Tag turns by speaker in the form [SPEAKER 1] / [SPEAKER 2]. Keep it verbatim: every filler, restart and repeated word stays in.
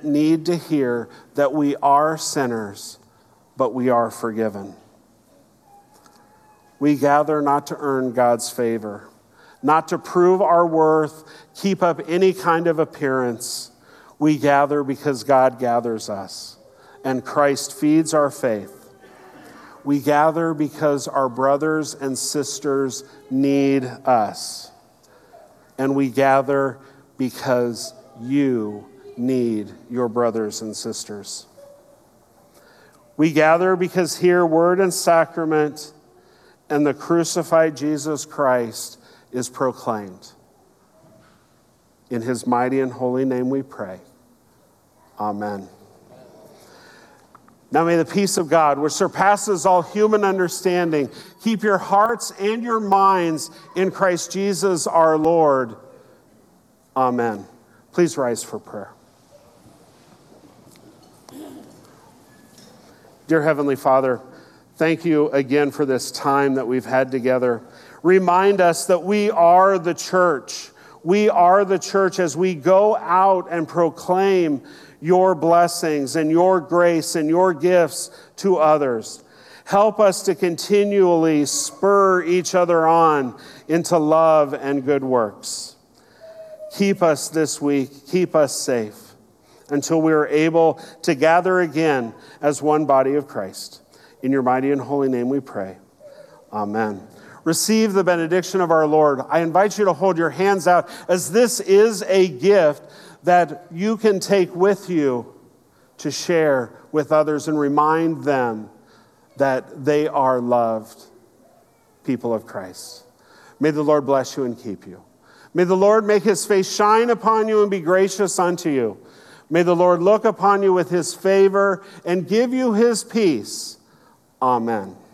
[SPEAKER 1] need to hear that we are sinners, but we are forgiven. We gather not to earn God's favor, not to prove our worth, keep up any kind of appearance. We gather because God gathers us, and Christ feeds our faith. We gather because our brothers and sisters need us. And we gather because you need your brothers and sisters. We gather because here, word and sacrament and the crucified Jesus Christ is proclaimed. In his mighty and holy name we pray. Amen. Now may the peace of God, which surpasses all human understanding, keep your hearts and your minds in Christ Jesus our Lord. Amen. Please rise for prayer. Dear Heavenly Father, thank you again for this time that we've had together. Remind us that we are the church. We are the church as we go out and proclaim your blessings and your grace and your gifts to others. Help us to continually spur each other on into love and good works. Keep us this week. Keep us safe until we are able to gather again as one body of Christ. In your mighty and holy name we pray. Amen. Receive the benediction of our Lord. I invite you to hold your hands out, as this is a gift that you can take with you to share with others and remind them that they are loved people of Christ. May the Lord bless you and keep you. May the Lord make his face shine upon you and be gracious unto you. May the Lord look upon you with his favor and give you his peace. Amen.